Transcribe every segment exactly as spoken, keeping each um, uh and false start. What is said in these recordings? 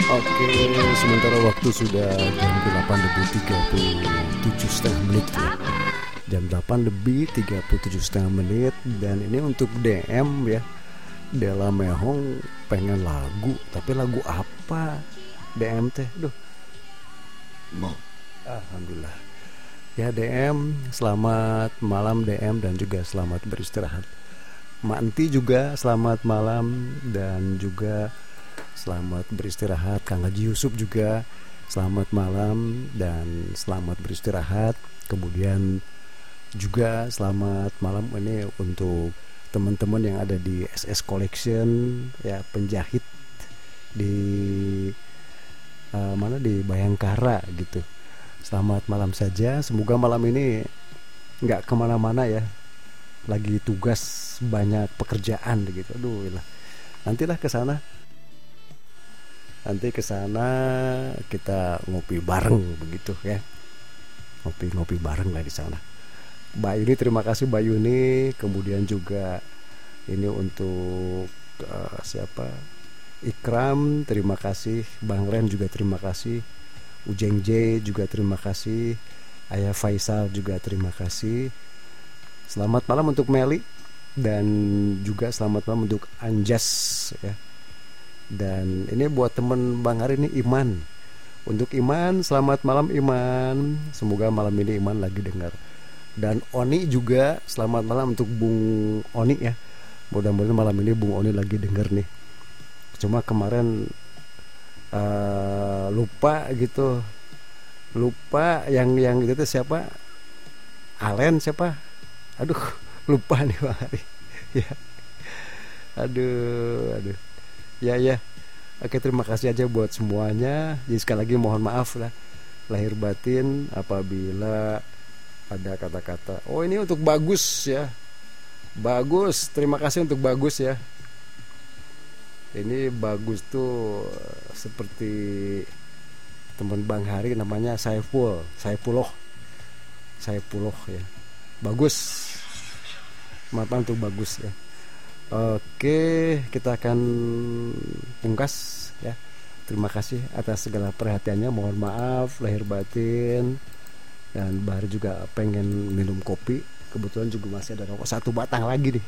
Oke, sementara waktu sudah jam delapan lebih tiga puluh tujuh setengah menit ya. Jam delapan lebih tiga puluh tujuh setengah menit. Dan ini untuk D M ya. Della Mehong pengen lagu. Tapi lagu apa D M teh? Duh. Mau. Alhamdulillah. Ya D M, selamat malam D M dan juga selamat beristirahat. Manti juga selamat malam dan juga selamat beristirahat. Kang Haji Yusuf juga selamat malam dan selamat beristirahat. Kemudian juga selamat malam ini untuk teman-teman yang ada di S S Collection ya, penjahit di uh, mana di Bayangkara gitu. Selamat malam saja. Semoga malam ini nggak kemana-mana ya. Lagi tugas banyak pekerjaan gitu. Aduh lah. Nantilah ke sana. Nanti ke sana kita ngopi bareng begitu ya. Ngopi-ngopi bareng lah di sana. Mbak Yuni, terima kasih Mbak Yuni. Kemudian juga ini untuk uh, siapa? Ikram, terima kasih. Bang Ren juga terima kasih. Ujeng J juga terima kasih. Ayah Faisal juga terima kasih. Selamat malam untuk Meli dan juga selamat malam untuk Anjas ya. Dan ini buat temen Bang Hari ini Iman. Untuk Iman, selamat malam Iman. Semoga malam ini Iman lagi dengar. Dan Oni juga selamat malam untuk Bung Oni ya. Mudah-mudahan malam ini Bung Oni lagi denger nih. Cuma kemarin uh, lupa gitu. Lupa yang yang itu siapa? Alen siapa? Aduh, lupa nih Bang Hari. Ya. Aduh, aduh. Ya ya. Oke, terima kasih aja buat semuanya. Jadi sekali lagi mohon maaf lah lahir batin apabila ada kata-kata. Oh, ini untuk Bagus ya. Bagus, terima kasih untuk Bagus ya. Ini Bagus tuh seperti teman Bang Hari namanya Saiful, Saifullah. Saifullah ya. Bagus. Maaf untuk Bagus ya. Oke, kita akan pungkas ya. Terima kasih atas segala perhatiannya. Mohon maaf lahir batin. Dan Bahar juga pengen minum kopi. Kebetulan juga masih ada rokok satu batang lagi nih.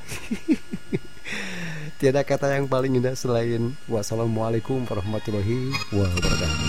Tiada kata yang paling indah selain wassalamualaikum warahmatullahi wabarakatuh.